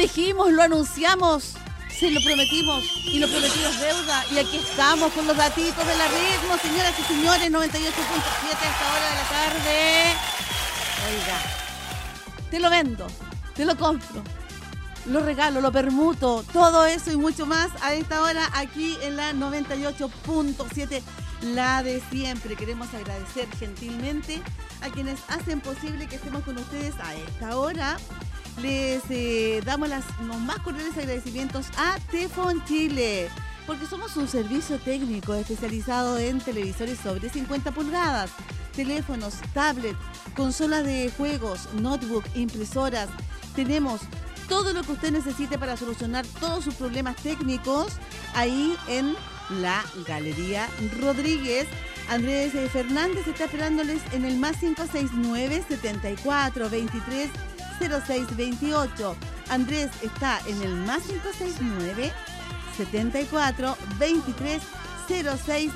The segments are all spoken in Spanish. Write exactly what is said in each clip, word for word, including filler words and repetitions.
dijimos, lo anunciamos, se lo prometimos y lo prometido es deuda. Y aquí estamos con los datitos de la ritmo, señoras y señores, noventa y ocho punto siete a esta hora de la tarde. Oiga, te lo vendo, te lo compro, lo regalo, lo permuto, todo eso y mucho más a esta hora aquí en la noventa y ocho punto siete, la de siempre. Queremos agradecer gentilmente a quienes hacen posible que estemos con ustedes a esta hora. Les eh, damos las, los más cordiales agradecimientos a Tefon Chile, porque somos un servicio técnico especializado en televisores sobre cincuenta pulgadas, teléfonos, tablet, consolas de juegos, notebook, impresoras. Tenemos todo lo que usted necesite para solucionar todos sus problemas técnicos ahí en la Galería Rodríguez. Andrés Fernández está esperándoles en el más cinco seis nueve, setenta y cuatro, veintitrés, cero seis veintiocho. Andrés está en el más cinco seis nueve, setenta y cuatro, veintitrés, cero seis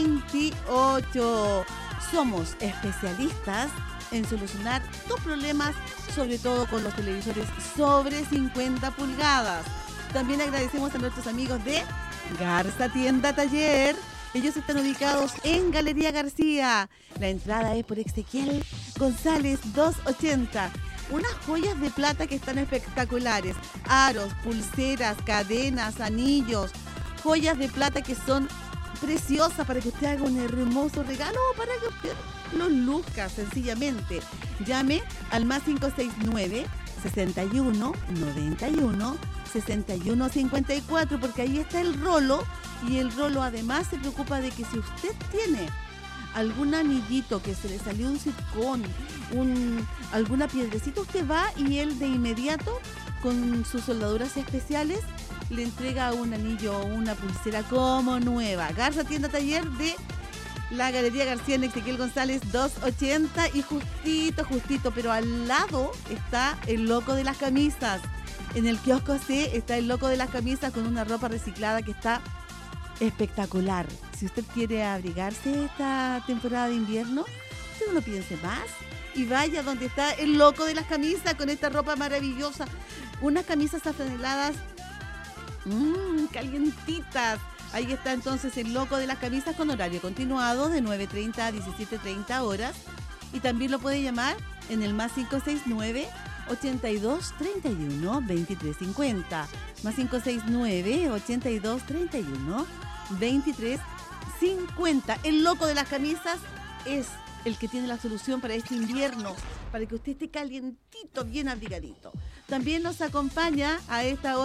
veintiocho. Somos especialistas en solucionar tus problemas, sobre todo con los televisores sobre cincuenta pulgadas. También agradecemos a nuestros amigos de Garza Tienda Taller. Ellos están ubicados en Galería García. La entrada es por Ezequiel González doscientos ochenta. Unas joyas de plata que están espectaculares. Aros, pulseras, cadenas, anillos. Joyas de plata que son preciosas para que usted haga un hermoso regalo o para que usted los luzca sencillamente. Llame al más cinco seis nueve, sesenta y uno, noventa y uno, sesenta y uno cincuenta y cuatro, porque ahí está el rolo. Y el rolo además se preocupa de que si usted tiene algún anillito que se le salió un circón, un, alguna piedrecita, usted va y él de inmediato con sus soldaduras especiales le entrega un anillo o una pulsera como nueva. Garza Tienda Taller de la Galería García en Ezequiel González doscientos ochenta, y justito, justito, pero al lado está el loco de las camisas. En el kiosco C está el loco de las camisas con una ropa reciclada que está espectacular. Si usted quiere abrigarse esta temporada de invierno, usted no lo piense más y vaya donde está el loco de las camisas con esta ropa maravillosa. Unas camisas afraneladas mmm, calientitas. Ahí está entonces el loco de las camisas con horario continuado de nueve treinta a diecisiete treinta horas. Y también lo puede llamar en el más cinco seis nueve, ochenta y dos, treinta y uno, veintitrés cincuenta. Más cinco seis nueve, ochenta y dos, treinta y uno, veintitrés cincuenta. El loco de las camisas es el que tiene la solución para este invierno, para que usted esté calientito, bien abrigadito. También nos acompaña a esta hora